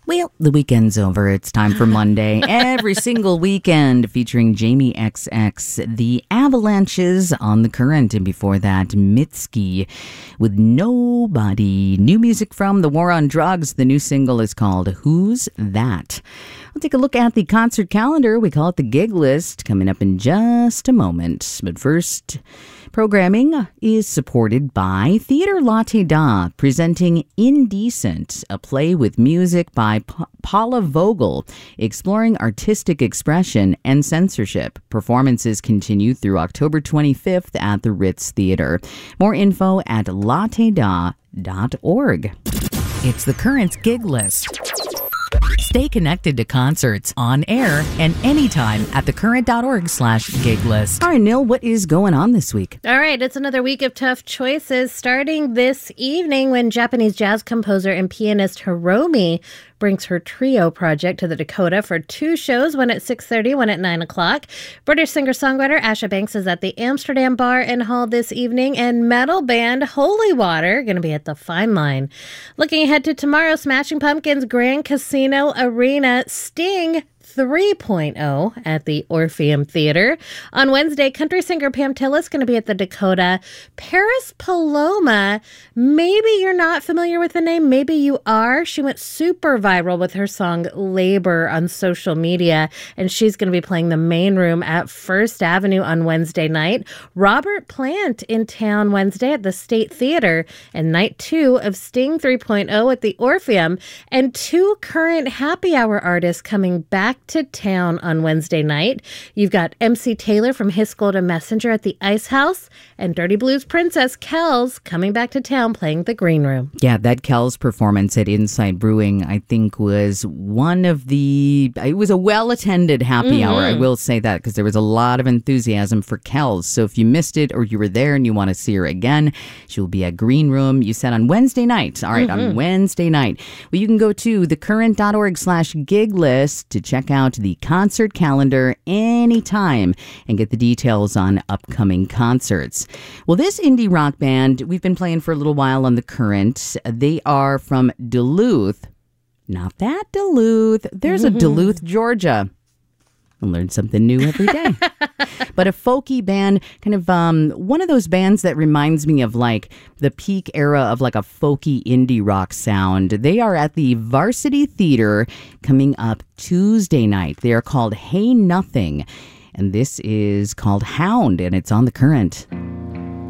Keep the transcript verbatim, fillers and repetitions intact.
Well, the weekend's over. It's time for Monday. Every single weekend featuring Jamie X X, The Avalanches on The Current, and before that, Mitski with Nobody. New music from The War on Drugs. The new single is called Who's That? We'll take a look at the concert calendar. We call it the gig list, coming up in just a moment. But first, programming is supported by Theatre Latte Da, presenting Indecent, a play with music by P- Paula Vogel, exploring artistic expression and censorship. Performances continue through October twenty-fifth at the Ritz Theatre. More info at latte da dot org. It's the Current gig list. Stay connected to concerts on air and anytime at thecurrent.org slash gig list. All right, Neil, what is going on this week? All right, it's another week of tough choices, starting this evening when Japanese jazz composer and pianist Hiromi brings her trio project to the Dakota for two shows, one at six thirty, one at nine o'clock. British singer-songwriter Asha Banks is at the Amsterdam Bar and Hall this evening, and metal band Holy Water going to be at the Fine Line. Looking ahead to tomorrow, Smashing Pumpkins Grand Casino Arena, Sting three point oh at the Orpheum Theater. On Wednesday, country singer Pam Tillis is going to be at the Dakota. Paris Paloma, maybe you're not familiar with the name, maybe you are. She went super viral with her song Labor on social media, and she's going to be playing the main room at First Avenue on Wednesday night. Robert Plant in town Wednesday at the State Theater, and night two of Sting three point oh at the Orpheum, and two current happy hour artists coming back to town on Wednesday night. You've got M C Taylor from His Golden Messenger at the Ice House, and Dirty Blues Princess Kells coming back to town playing the Green Room. Yeah, that Kells performance at Inside Brewing, I think, was one of the, it was a well-attended happy mm-hmm. hour. I will say that, because there was a lot of enthusiasm for Kells. So if you missed it or you were there and you want to see her again, she will be at Green Room, you said, on Wednesday night. All right, mm-hmm. on Wednesday night. Well, you can go to thecurrent.org slash gig list to check out the concert calendar anytime and get the details on upcoming concerts. Well, this indie rock band, we've been playing for a little while on The Current. They are from Duluth. Not that Duluth. There's a Duluth, Georgia. I learn something new every day. But a folky band, kind of um, one of those bands that reminds me of like the peak era of like a folky indie rock sound. They are at the Varsity Theater coming up Tuesday night. They are called Hey Nothing. And this is called Hound, and it's on The Current.